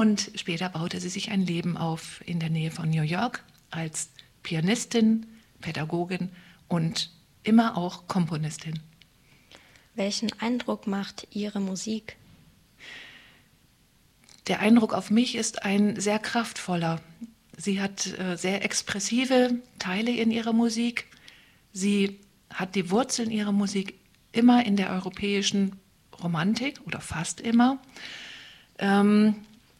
Und später baute sie sich ein Leben auf in der Nähe von New York als Pianistin, Pädagogin und immer auch Komponistin. Welchen Eindruck macht Ihre Musik? Der Eindruck auf mich ist ein sehr kraftvoller. Sie hat sehr expressive Teile in ihrer Musik. Sie hat die Wurzeln ihrer Musik immer in der europäischen Romantik oder fast immer, kann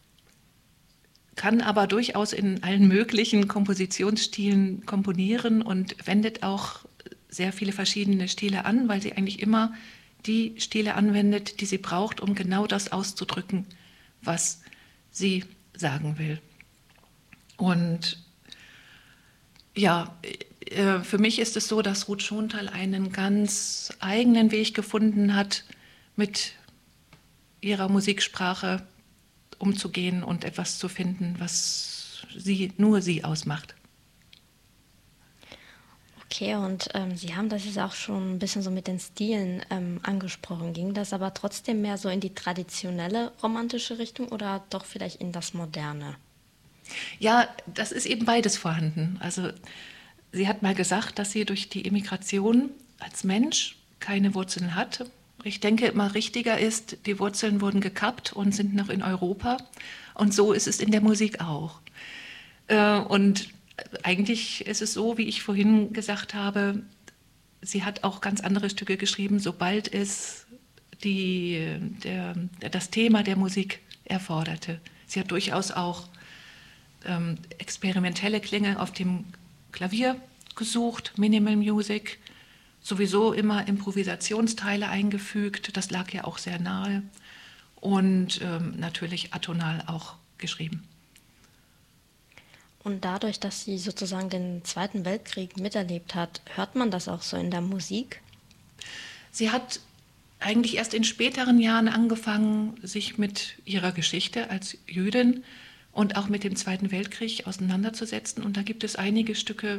aber durchaus in allen möglichen Kompositionsstilen komponieren und wendet auch sehr viele verschiedene Stile an, weil sie eigentlich immer die Stile anwendet, die sie braucht, um genau das auszudrücken, was sie sagen will. Und ja, für mich ist es so, dass Ruth Schontal einen ganz eigenen Weg gefunden hat, mit ihrer Musiksprache umzugehen und etwas zu finden, was nur sie ausmacht. Okay, und Sie haben das jetzt auch schon ein bisschen so mit den Stilen angesprochen. Ging das aber trotzdem mehr so in die traditionelle romantische Richtung oder doch vielleicht in das Moderne? Ja, das ist eben beides vorhanden. Also sie hat mal gesagt, dass sie durch die Immigration als Mensch keine Wurzeln hat. Ich denke immer richtiger ist, die Wurzeln wurden gekappt und sind noch in Europa. Und so ist es in der Musik auch. Und eigentlich ist es so, wie ich vorhin gesagt habe, sie hat auch ganz andere Stücke geschrieben, sobald es das Thema der Musik erforderte. Sie hat durchaus auch experimentelle Klänge auf dem Klavier gesucht, Minimal Music, sowieso immer Improvisationsteile eingefügt, das lag ja auch sehr nahe und natürlich atonal auch geschrieben. Und dadurch, dass sie sozusagen den Zweiten Weltkrieg miterlebt hat, hört man das auch so in der Musik? Sie hat eigentlich erst in späteren Jahren angefangen, sich mit ihrer Geschichte als Jüdin und auch mit dem Zweiten Weltkrieg auseinanderzusetzen. Und da gibt es einige Stücke,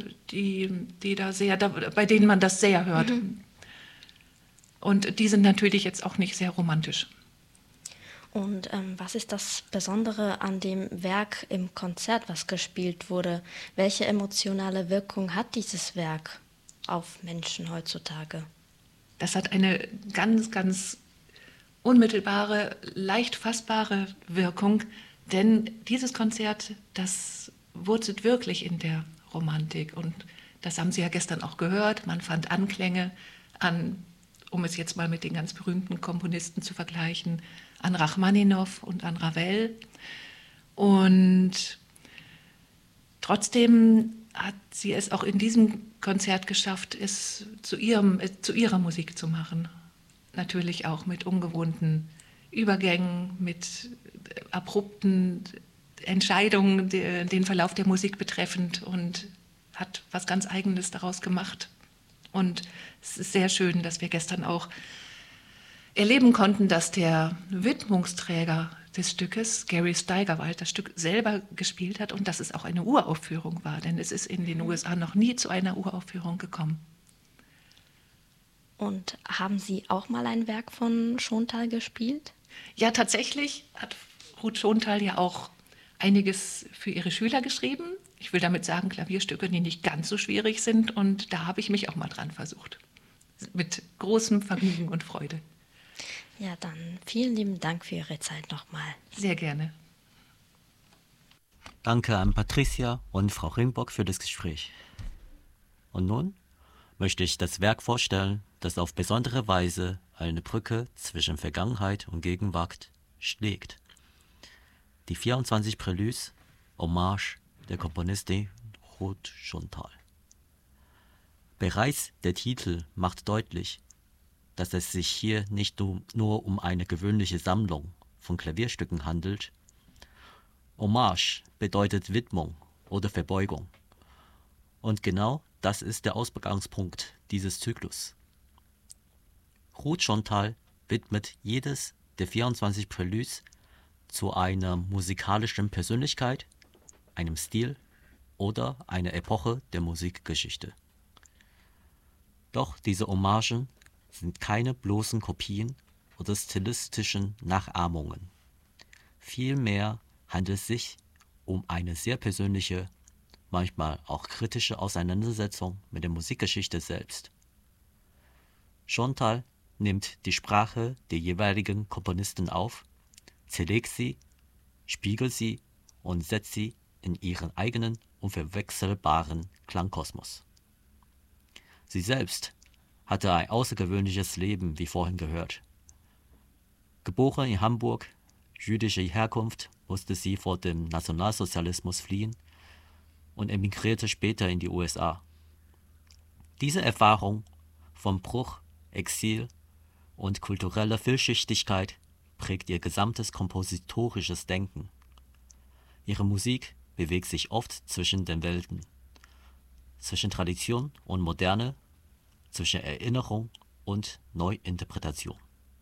bei denen man das sehr hört. Und die sind natürlich jetzt auch nicht sehr romantisch. Und was ist das Besondere an dem Werk im Konzert, was gespielt wurde? Welche emotionale Wirkung hat dieses Werk auf Menschen heutzutage? Das hat eine ganz, ganz unmittelbare, leicht fassbare Wirkung, denn dieses Konzert, das wurzelt wirklich in der Romantik. Und das haben Sie ja gestern auch gehört. Man fand Anklänge an, um es jetzt mal mit den ganz berühmten Komponisten zu vergleichen, an Rachmaninow und an Ravel. Und trotzdem hat sie es auch in diesem Konzert geschafft, es zu ihrer Musik zu machen. Natürlich auch mit ungewohnten Übergängen, mit abrupten Entscheidungen, den Verlauf der Musik betreffend, und hat was ganz Eigenes daraus gemacht. Und es ist sehr schön, dass wir gestern auch erleben konnten, dass der Widmungsträger des Stückes, Gary Steigerwald, das Stück selber gespielt hat und dass es auch eine Uraufführung war, denn es ist in den USA noch nie zu einer Uraufführung gekommen. Und haben Sie auch mal ein Werk von Schontal gespielt? Ja, tatsächlich hat Ruth Schontal ja auch einiges für ihre Schüler geschrieben. Ich will damit sagen, Klavierstücke, die nicht ganz so schwierig sind, und da habe ich mich auch mal dran versucht. Mit großem Vergnügen und Freude. Ja, dann vielen lieben Dank für Ihre Zeit nochmal. Sehr gerne. Danke an Patricia und Frau Ringbock für das Gespräch. Und nun möchte ich das Werk vorstellen, das auf besondere Weise eine Brücke zwischen Vergangenheit und Gegenwart schlägt. Die 24 Préludes, Hommage der Komponistin Ruth Schontal. Bereits der Titel macht deutlich, dass es sich hier nicht nur um eine gewöhnliche Sammlung von Klavierstücken handelt. Hommage bedeutet Widmung oder Verbeugung. Und genau das ist der Ausgangspunkt dieses Zyklus. Ruth Schontal widmet jedes der 24 Préludes zu einer musikalischen Persönlichkeit, einem Stil oder einer Epoche der Musikgeschichte. Doch diese Hommagen sind keine bloßen Kopien oder stilistischen Nachahmungen. Vielmehr handelt es sich um eine sehr persönliche, manchmal auch kritische Auseinandersetzung mit der Musikgeschichte selbst. Chantal nimmt die Sprache der jeweiligen Komponisten auf, zerlegt sie, spiegelt sie und setzt sie in ihren eigenen unverwechselbaren Klangkosmos. Sie selbst hatte ein außergewöhnliches Leben, wie vorhin gehört. Geboren in Hamburg, jüdischer Herkunft, musste sie vor dem Nationalsozialismus fliehen und emigrierte später in die USA. Diese Erfahrung von Bruch, Exil und kultureller Vielschichtigkeit prägt ihr gesamtes kompositorisches Denken. Ihre Musik bewegt sich oft zwischen den Welten, zwischen Tradition und Moderne, zwischen Erinnerung und Neuinterpretation.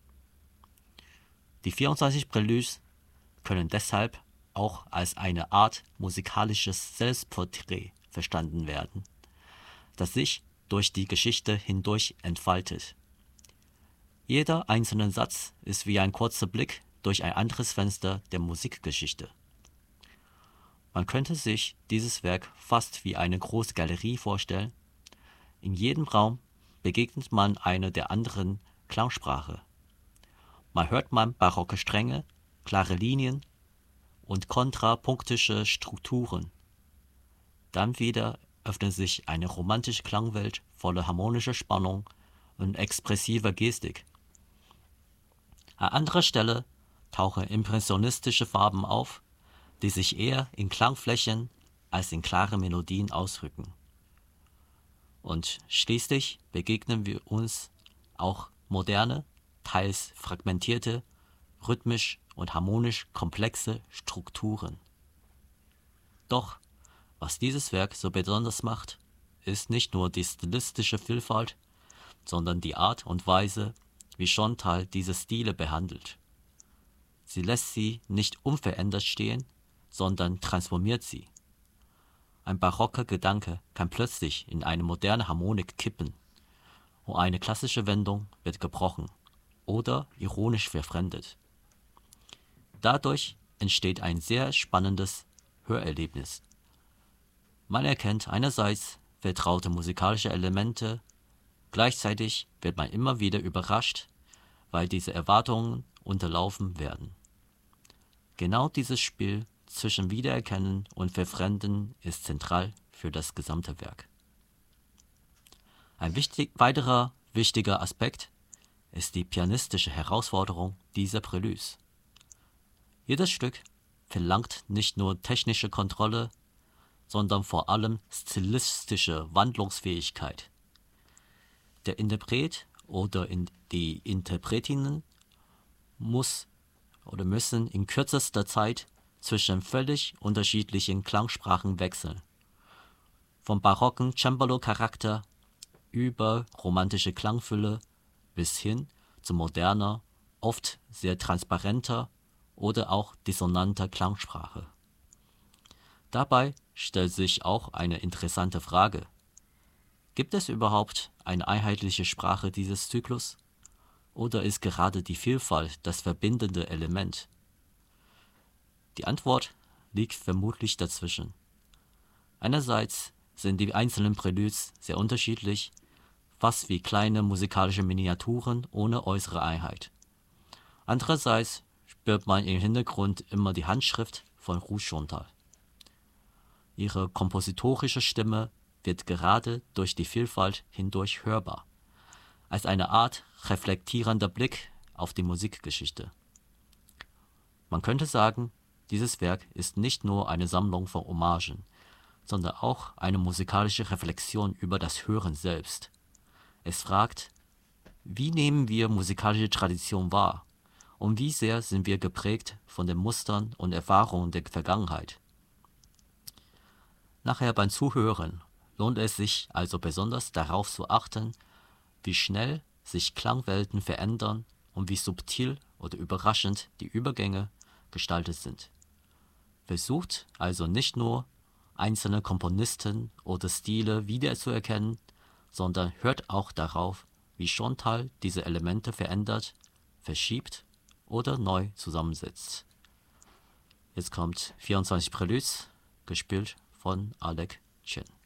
Die 24 Préludes können deshalb auch als eine Art musikalisches Selbstporträt verstanden werden, das sich durch die Geschichte hindurch entfaltet. Jeder einzelne Satz ist wie ein kurzer Blick durch ein anderes Fenster der Musikgeschichte. Man könnte sich dieses Werk fast wie eine große Galerie vorstellen. In jedem Raum begegnet man einer der anderen Klangsprache. Mal hört man barocke Stränge, klare Linien und kontrapunktische Strukturen. Dann wieder öffnet sich eine romantische Klangwelt voller harmonischer Spannung und expressiver Gestik. An anderer Stelle tauchen impressionistische Farben auf, die sich eher in Klangflächen als in klaren Melodien ausdrücken. Und schließlich begegnen wir uns auch moderne, teils fragmentierte, rhythmisch und harmonisch komplexe Strukturen. Doch, was dieses Werk so besonders macht, ist nicht nur die stilistische Vielfalt, sondern die Art und Weise, wie Chantal diese Stile behandelt. Sie lässt sie nicht unverändert stehen, sondern transformiert sie. Ein barocker Gedanke kann plötzlich in eine moderne Harmonik kippen und eine klassische Wendung wird gebrochen oder ironisch verfremdet. Dadurch entsteht ein sehr spannendes Hörerlebnis. Man erkennt einerseits vertraute musikalische Elemente, gleichzeitig wird man immer wieder überrascht, weil diese Erwartungen unterlaufen werden. Genau dieses Spiel zwischen Wiedererkennen und Verfremden ist zentral für das gesamte Werk. Ein weiterer wichtiger Aspekt ist die pianistische Herausforderung dieser Préludes. Jedes Stück verlangt nicht nur technische Kontrolle, sondern vor allem stilistische Wandlungsfähigkeit. Der Interpret oder die Interpretinnen müssen in kürzester Zeit zwischen völlig unterschiedlichen Klangsprachen wechseln. Vom barocken Cembalo-Charakter über romantische Klangfülle bis hin zu moderner, oft sehr transparenter oder auch dissonanter Klangsprache. Dabei stellt sich auch eine interessante Frage. Gibt es überhaupt eine einheitliche Sprache dieses Zyklus? Oder ist gerade die Vielfalt das verbindende Element? Die Antwort liegt vermutlich dazwischen. Einerseits sind die einzelnen Préludes sehr unterschiedlich, fast wie kleine musikalische Miniaturen ohne äußere Einheit. Andererseits spürt man im Hintergrund immer die Handschrift von Ruth Chantal. Ihre kompositorische Stimme wird gerade durch die Vielfalt hindurch hörbar, als eine Art reflektierender Blick auf die Musikgeschichte. Man könnte sagen, dieses Werk ist nicht nur eine Sammlung von Hommagen, sondern auch eine musikalische Reflexion über das Hören selbst. Es fragt, wie nehmen wir musikalische Tradition wahr und wie sehr sind wir geprägt von den Mustern und Erfahrungen der Vergangenheit. Nachher beim Zuhören lohnt es sich also besonders darauf zu achten, wie schnell sich Klangwelten verändern und wie subtil oder überraschend die Übergänge gestaltet sind. Versucht also nicht nur, einzelne Komponisten oder Stile wiederzuerkennen, sondern hört auch darauf, wie Chantal diese Elemente verändert, verschiebt oder neu zusammensetzt. Jetzt kommt 24 Preludes, gespielt von Alec Chen.